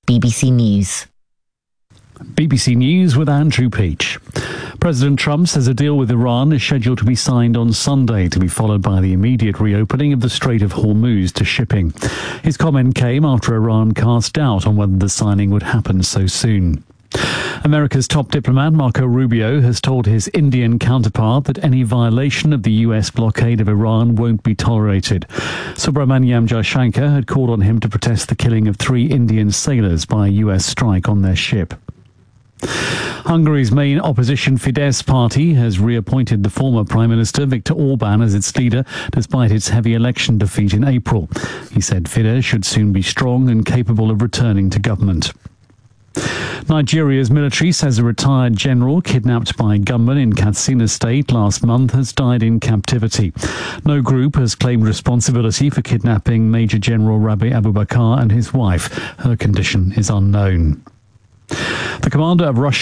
BBC News. BBC News with Andrew Peach. President Trump says a deal with Iran is scheduled to be signed on Sunday, to be followed by the immediate reopening of the Strait of Hormuz to shipping. His comment came after Iran cast doubt on whether the signing would happen so soon. America's top diplomat Marco Rubio has told his Indian counterpart that any violation of the US blockade of Iran won't be tolerated. Subramanyam Jaishankar had called on him to protest the killing of 3 Indian sailors by a US strike on their ship. Hungary's main opposition Fidesz party has reappointed the former Prime Minister Viktor Orban as its leader, despite its heavy election defeat in April. He said Fidesz should soon be strong and capable of returning to government. Nigeria's military says a retired general kidnapped by gunmen in Katsina State last month has died in captivity. No group has claimed responsibility for kidnapping Major General Rabi Abubakar and his wife. Her condition is unknown. The commander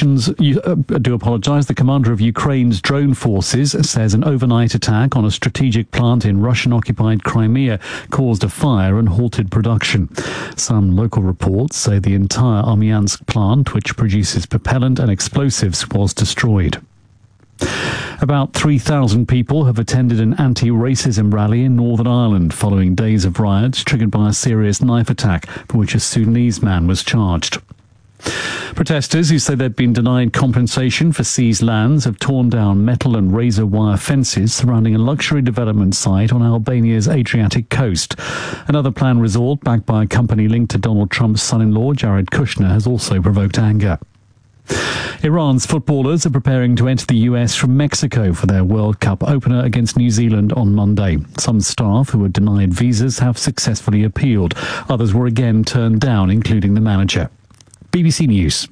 of Ukraine's drone forces says an overnight attack on a strategic plant in Russian-occupied Crimea caused a fire and halted production. Some local reports say the entire Armyansk plant, which produces propellant and explosives, was destroyed. About 3,000 people have attended an anti-racism rally in Northern Ireland following days of riots triggered by a serious knife attack for which a Sudanese man was charged. Protesters who say they've been denied compensation for seized lands have torn down metal and razor wire fences surrounding a luxury development site on Albania's Adriatic coast. Another planned resort backed by a company linked to Donald Trump's son-in-law Jared Kushner has also provoked anger. Iran's footballers are preparing to enter the US from Mexico for their World Cup opener against New Zealand on Monday. Some staff who were denied visas have successfully appealed. Others were again turned down, including the manager. BBC News.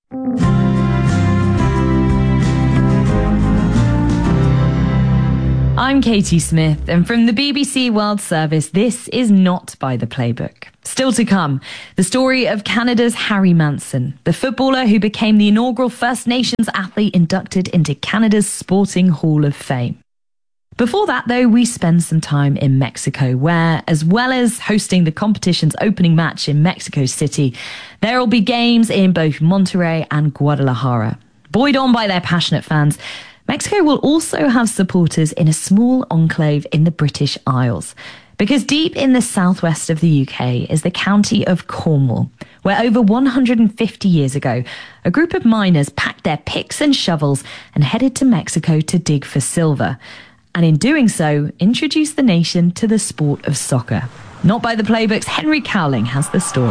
I'm Katie Smith, and from the BBC World Service, this is not by the playbook. Still to come, the story of Canada's Harry Manson, the footballer who became the inaugural First Nations athlete inducted into Canada's Sporting Hall of Fame. Before that, though, we spend some time in Mexico, where, as well as hosting the competition's opening match in Mexico City, there will be games in both Monterrey and Guadalajara. Buoyed on by their passionate fans, Mexico will also have supporters in a small enclave in the British Isles. Because deep in the southwest of the UK is the county of Cornwall, where over 150 years ago, a group of miners packed their picks and shovels and headed to Mexico to dig for silver. And in doing so, introduced the nation to the sport of soccer. Not by the playbook's Henry Cowling has the story.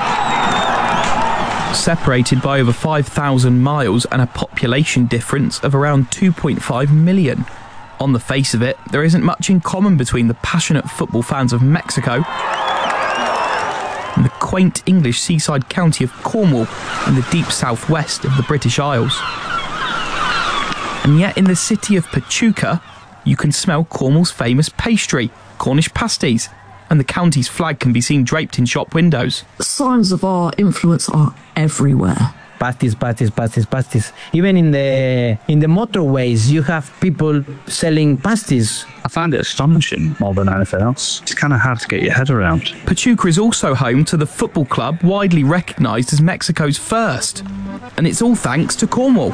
Separated by over 5,000 miles and a population difference of around 2.5 million. On the face of it, there isn't much in common between the passionate football fans of Mexico and the quaint English seaside county of Cornwall in the deep southwest of the British Isles. And yet in the city of Pachuca, you can smell Cornwall's famous pastry, Cornish pasties, and the county's flag can be seen draped in shop windows. Signs of our influence are everywhere. Pasties. Even in the motorways, you have people selling pasties. I found it astonishing more than anything else. It's kind of hard to get your head around. Pachuca is also home to the football club widely recognised as Mexico's first. And it's all thanks to Cornwall.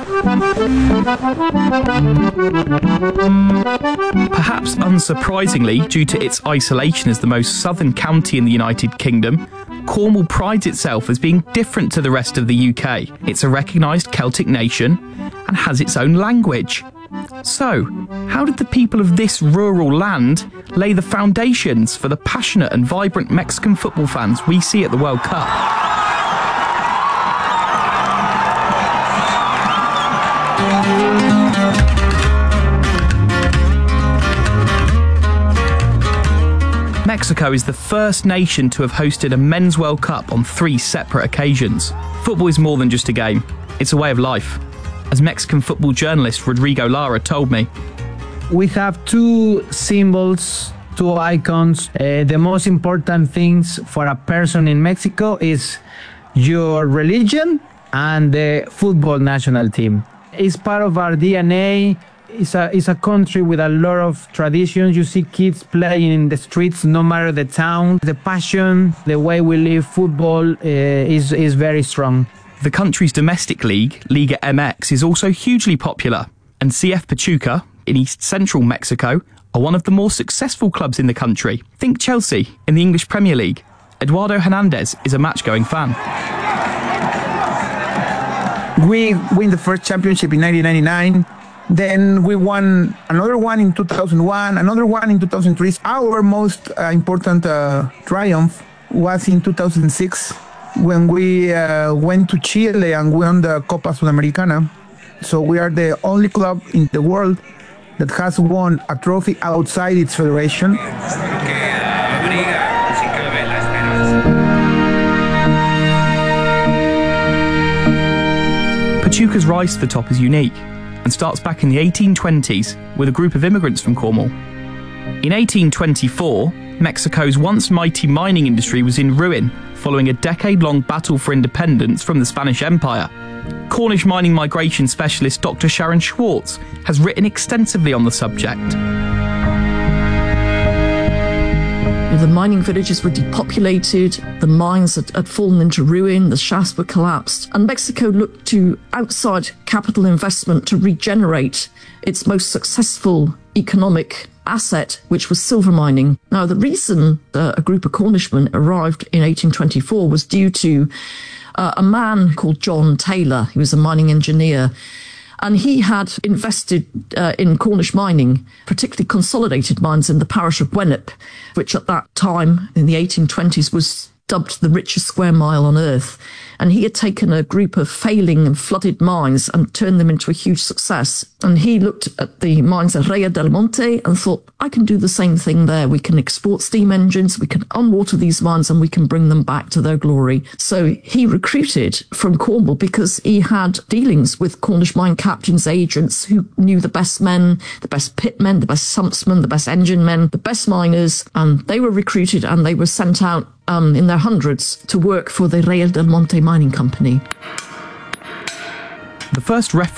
Perhaps unsurprisingly, due to its isolation as the most southern county in the United Kingdom, Cornwall prides itself as being different to the rest of the UK. It's a recognised Celtic nation and has its own language. So, how did the people of this rural land lay the foundations for the passionate and vibrant Mexican football fans we see at the World Cup? Mexico is the first nation to have hosted a men's World Cup on 3 separate occasions. Football is more than just a game. It's a way of life. As Mexican football journalist Rodrigo Lara told me. We have 2 symbols, 2 icons. The most important things for a person in Mexico is your religion and the football national team. It's part of our DNA. It's a country with a lot of traditions. You see kids playing in the streets, no matter the town. The passion, the way we live football is very strong. The country's domestic league, Liga MX, is also hugely popular, and CF Pachuca, in east-central Mexico, are one of the more successful clubs in the country. Think Chelsea in the English Premier League. Eduardo Hernandez is a match-going fan. We win the first championship in 1999. Then we won another one in 2001, another one in 2003. Our most important triumph was in 2006 when we went to Chile and won the Copa Sudamericana. So we are the only club in the world that has won a trophy outside its federation. Pachuca's rise to the top is unique and starts back in the 1820s with a group of immigrants from Cornwall. In 1824, Mexico's once mighty mining industry was in ruin following a decade-long battle for independence from the Spanish Empire. Cornish mining migration specialist Dr. Sharon Schwartz has written extensively on the subject. The mining villages were depopulated, the mines had fallen into ruin, the shafts were collapsed, and Mexico looked to outside capital investment to regenerate its most successful economic asset, which was silver mining. Now, the reason a group of Cornishmen arrived in 1824 was due to a man called John Taylor. He was a mining engineer. And he had invested in Cornish mining, particularly consolidated mines in the parish of Gwenep, which at that time, in the 1820s, was dubbed the richest square mile on earth. And he had taken a group of failing and flooded mines and turned them into a huge success. And he looked at the mines at Rea del Monte and thought, I can do the same thing there. We can export steam engines, we can unwater these mines, and we can bring them back to their glory. So he recruited from Cornwall because he had dealings with Cornish mine captains, agents who knew the best men, the best pitmen, the best sumpsmen, the best engine men, the best miners. And they were recruited and they were sent out in their hundreds to work for the Rea del Monte Mining Company. The first reference